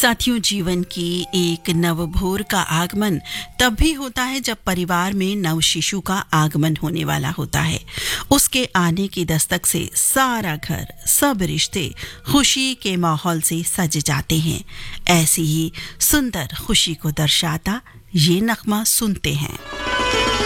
साथियों, जीवन की एक नवभोर का आगमन तब भी होता है जब परिवार में नव शिशु का आगमन होने वाला होता है। उसके आने की दस्तक से सारा घर, सब रिश्ते खुशी के माहौल से सज जाते हैं। ऐसी ही सुंदर खुशी को दर्शाता ये नगमा सुनते हैं।